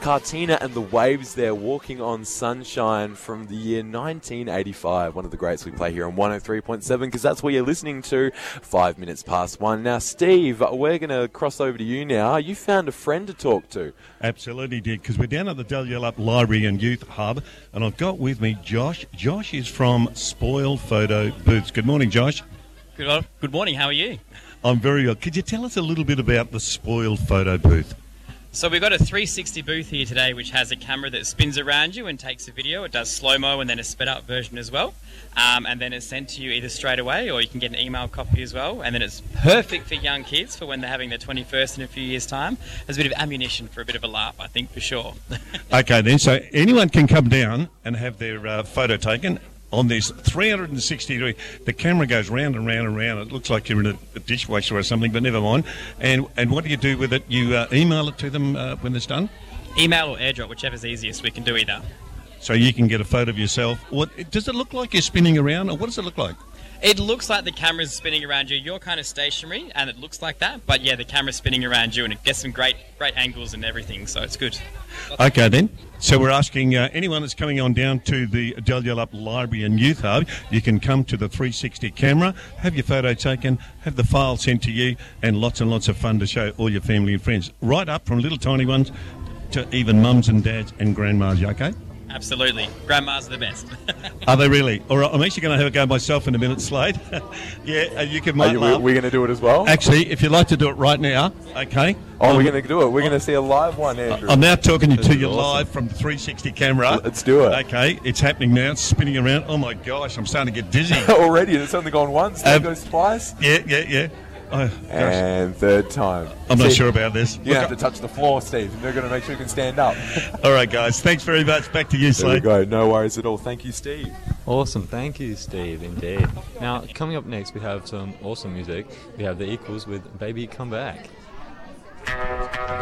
Cartina and the Waves there, Walking on Sunshine from the year 1985. One of the greats we play here on 103.7 because that's where you're listening to 5 minutes past 1. Now, Steve, we're going to cross over to you now. You found a friend to talk to. Absolutely did, because we're down at the Dalyalup Library and Youth Hub, and I've got with me Josh. Josh is from Spoil Photo Booths. Good morning, Josh. Good morning, how are you? I'm very well. Could you tell us a little bit about the Spoil Photo Booth? So we've got a 360 booth here today, which has a camera that spins around you and takes a video. It does slow-mo and then a sped-up version as well. And then it's sent to you either straight away or you can get an email copy as well. And then it's perfect for young kids for when they're having their 21st in a few years' time. There's a bit of ammunition for a bit of a laugh, I think, for sure. Okay, then. So anyone can come down and have their photo taken. On this 360 degree, the camera goes round and round and round. It looks like you're in a dishwasher or something, but never mind. And what do you do with it? You email it to them when it's done? Email or airdrop, whichever's easiest. We can do either. So you can get a photo of yourself. Does it look like you're spinning around, or what does it look like? It looks like the camera's spinning around you. You're kind of stationary, and it looks like that. But yeah, the camera's spinning around you, and it gets some great angles and everything, so it's good. Okay, then. So we're asking anyone that's coming on down to the Dalyalup Library and Youth Hub, you can come to the 360 camera, have your photo taken, have the file sent to you, and lots of fun to show all your family and friends. Right up from little tiny ones to even mums and dads and grandmas, okay? Absolutely. Grandmas are the best. Are they really? All right, I'm actually going to have a go myself in a minute, Slade. Yeah, you can might laugh. We're going to do it as well? Actually, if you'd like to do it right now, okay. Oh, we're going to do it. We're going to see a live one, Andrew. I'm now talking to you live from the 360 camera. Let's do it. Okay, it's happening now. It's spinning around. Oh, my gosh, I'm starting to get dizzy. Already? It's only gone once. It goes twice? Yeah. Oh, and third time. I'm not sure about this. You have to touch the floor, Steve. They're going to make sure you can stand up. All right, guys. Thanks very much. Back to you, Slade. There we go. No worries at all. Thank you, Steve. Awesome. Thank you, Steve. Indeed. Now, coming up next, we have some awesome music. We have The Equals with Baby Come Back.